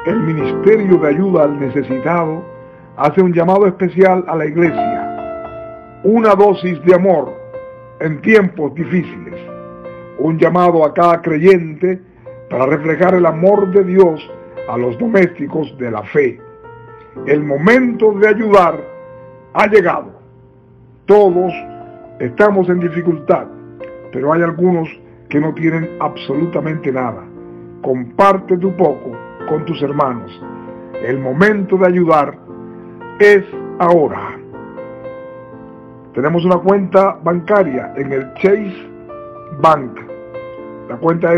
el Ministerio de Ayuda al Necesitado hace un llamado especial a la iglesia. Una dosis de amor en tiempos difíciles. Un llamado a cada creyente para reflejar el amor de Dios a los domésticos de la fe. El momento de ayudar ha llegado. Todos estamos en dificultad, pero hay algunos que no tienen absolutamente nada. Comparte tu poco con tus hermanos. El momento de ayudar es ahora. Tenemos una cuenta bancaria en el Chase Bank. La cuenta es